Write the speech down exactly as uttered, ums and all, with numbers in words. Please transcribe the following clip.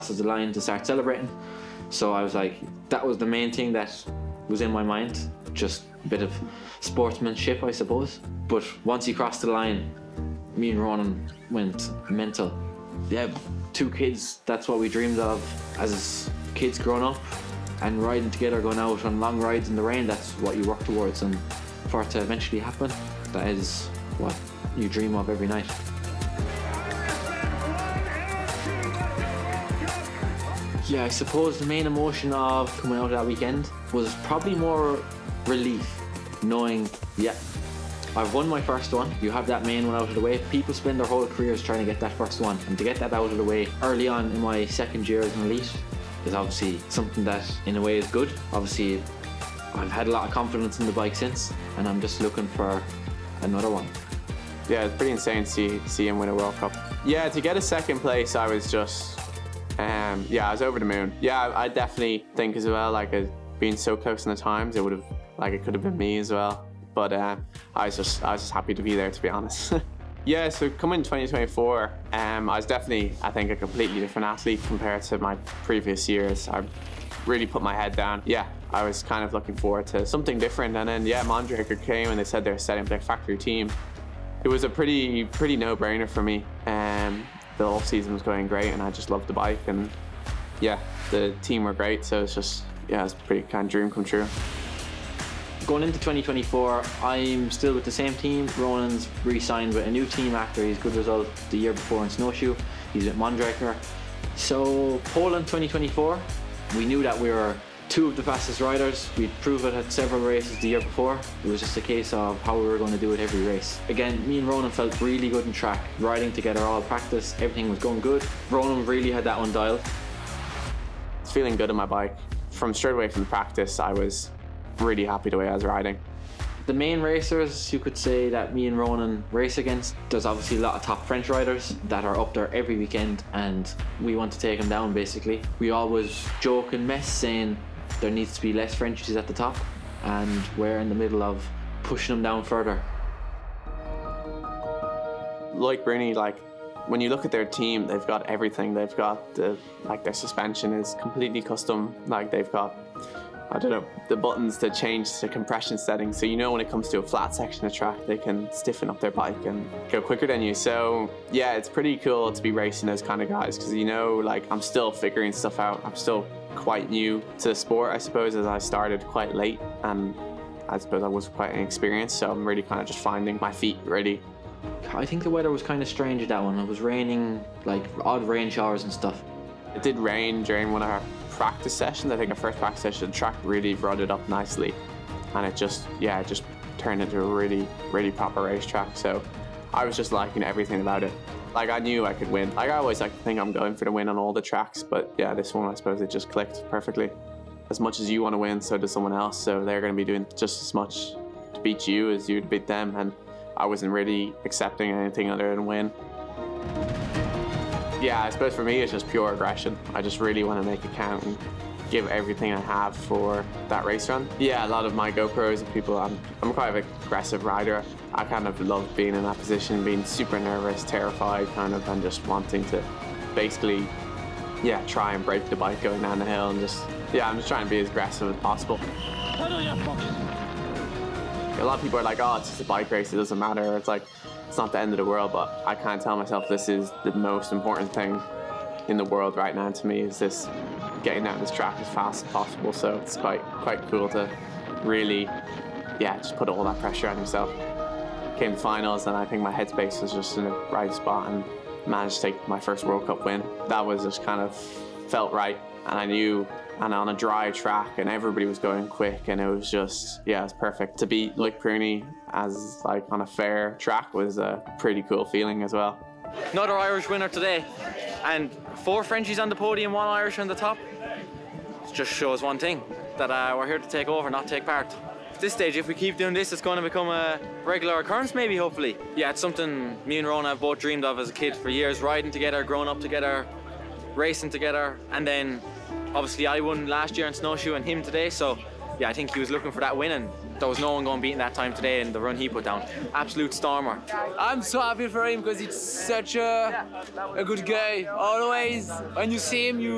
to the line to start celebrating. So I was like, that was the main thing that was in my mind, just a bit of sportsmanship, I suppose. But once he crossed the line, me and Ronan went mental. Yeah, two kids, that's what we dreamed of as kids growing up, and riding together, going out on long rides in the rain, that's what you work towards, and for it to eventually happen, that is what you dream of every night. Yeah, I suppose the main emotion of coming out that weekend was probably more relief, knowing, yeah, I've won my first one. You have that main one out of the way. People spend their whole careers trying to get that first one, and to get that out of the way early on in my second year as an elite is obviously something that in a way is good. Obviously I've had a lot of confidence in the bike since, and I'm just looking for another one. Yeah, it's pretty insane to see, see him win a World Cup. Yeah, to get a second place, I was just, um, yeah, I was over the moon. Yeah, I definitely think as well, like uh, being so close in the times, it would have, like it could have been me as well. But uh, I was just, I was just happy to be there, to be honest. Yeah, so coming twenty twenty-four, um, I was definitely, I think, a completely different athlete compared to my previous years. I really put my head down. Yeah, I was kind of looking forward to something different. And then, yeah, Mondraker came and they said they were setting up their factory team. It was a pretty, pretty no-brainer for me. Um, the off season was going great, and I just loved the bike. And yeah, the team were great. So it's just, yeah, it's a pretty kind of dream come true. Going into twenty twenty-four, I'm still with the same team. Ronan's re-signed with a new team after his good result the year before in Snowshoe. He's with Mondraker. So Poland twenty twenty-four, we knew that we were two of the fastest riders. We'd proved it at several races the year before. It was just a case of how we were going to do it every race. Again, me and Ronan felt really good in track, riding together all practice, everything was going good. Ronan really had that one dialed. It's feeling good on my bike. From straight away from the practice, I was really happy the way I was riding. The main racers you could say that me and Ronan race against, there's obviously a lot of top French riders that are up there every weekend, and we want to take them down basically. We always joke and mess saying there needs to be less Frenchies at the top, and we're in the middle of pushing them down further. Like Bruni, like when you look at their team, they've got everything. They've got the, like their suspension is completely custom. Like they've got, I don't know, the buttons to change the compression settings. So you know when it comes to a flat section of track, they can stiffen up their bike and go quicker than you. So yeah, it's pretty cool to be racing those kind of guys, because you know, like I'm still figuring stuff out. I'm still quite new to the sport, I suppose, as I started quite late, and I suppose I was quite inexperienced. So I'm really kind of just finding my feet really. I think the weather was kind of strange at that one. It was raining, like odd rain showers and stuff. It did rain during one of our practice sessions. I think our first practice session, the track really brought it up nicely, and it just, yeah, it just turned into a really, really proper racetrack. So I was just liking everything about it. Like I knew I could win. Like I always like to think I'm going for the win on all the tracks, but yeah, this one I suppose it just clicked perfectly. As much as you want to win, so does someone else. So they're going to be doing just as much to beat you as you to beat them, and I wasn't really accepting anything other than win. Yeah, I suppose for me it's just pure aggression. I just really want to make it count and give everything I have for that race run. Yeah, a lot of my GoPros and people, I'm, I'm quite an aggressive rider. I kind of love being in that position, being super nervous, terrified kind of, and just wanting to basically, yeah, try and break the bike going down the hill, and just, yeah, I'm just trying to be as aggressive as possible. A lot of people are like, oh, it's just a bike race, it doesn't matter. It's like, it's not the end of the world, but I can't tell myself this is the most important thing in the world right now to me, is this getting down this track as fast as possible. So it's quite quite cool to really, yeah, just put all that pressure on yourself. Came to finals, and I think my headspace was just in the right spot and managed to take my first World Cup win. That was just kind of felt right, and I knew, and on a dry track, and everybody was going quick, and it was just, yeah, it was perfect. To beat Loic Bruni as like on a fair track was a pretty cool feeling as well. Another Irish winner today, and four Frenchies on the podium, one Irish on the top. It just shows one thing, that uh, we're here to take over, not take part. At this stage, if we keep doing this, it's going to become a regular occurrence maybe, hopefully. Yeah, it's something me and Ronan have both dreamed of as a kid for years, riding together, growing up together, racing together, and then obviously I won last year in Snowshoe and him today, so yeah, I think he was looking for that win, and there was no one going beating that time today in the run he put down. Absolute stormer. I'm so happy for him because he's such a, a good guy. Always, when you see him, you